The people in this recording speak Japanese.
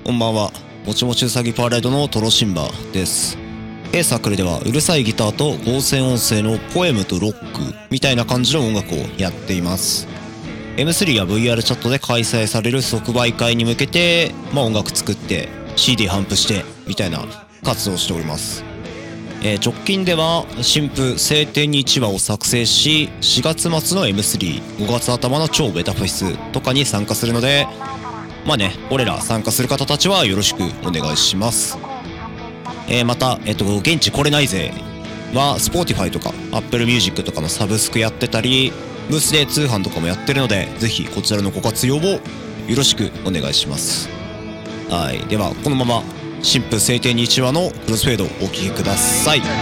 こんばんは。もちもちうさぎパーライドのトロシンバです。サークルではうるさいギターと合成音声のポエムとロックみたいな感じの音楽をやっています。M3 や VR チャットで開催される即売会に向けて、音楽作って CD 頒布してみたいな活動をしております。直近では新譜晴天に1話を作成し、4月末の M3、5月頭の超ベタフェスとかに参加するので、俺ら参加する方たちはよろしくお願いします。また、現地来れないぜは Spotify とか Apple Music とかのサブスクやってたり、ブースで通販とかもやってるので、ぜひこちらのご活用をよろしくお願いします。はい。では、このまま新婦晴天に1話のクロスフェードをお聴きください。